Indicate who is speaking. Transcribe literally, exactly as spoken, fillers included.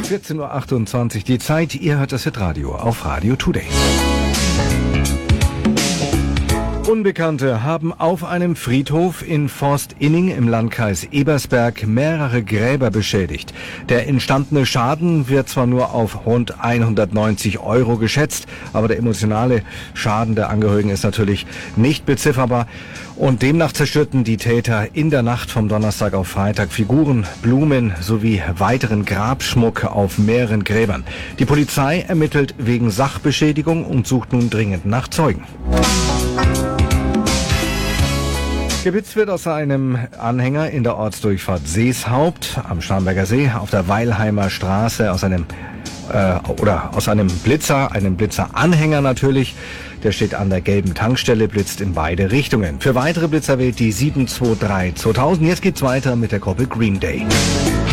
Speaker 1: vierzehn Uhr achtundzwanzig die Zeit, ihr hört das Hitradio auf Radio Today. Unbekannte haben auf einem Friedhof in Forst-Inning im Landkreis Ebersberg mehrere Gräber beschädigt. Der entstandene Schaden wird zwar nur auf rund hundertneunzig Euro geschätzt, aber der emotionale Schaden der Angehörigen ist natürlich nicht bezifferbar. Und demnach zerstörten die Täter in der Nacht vom Donnerstag auf Freitag Figuren, Blumen sowie weiteren Grabschmuck auf mehreren Gräbern. Die Polizei ermittelt wegen Sachbeschädigung und sucht nun dringend nach Zeugen. Geblitzt wird aus einem Anhänger in der Ortsdurchfahrt Seeshaupt am Starnberger See auf der Weilheimer Straße aus einem äh, oder aus einem Blitzer, einem Blitzeranhänger natürlich. Der steht an der gelben Tankstelle, blitzt in beide Richtungen. Für weitere Blitzer wählt die sieben zwei drei zweitausend. Jetzt geht's weiter mit der Gruppe Green Day.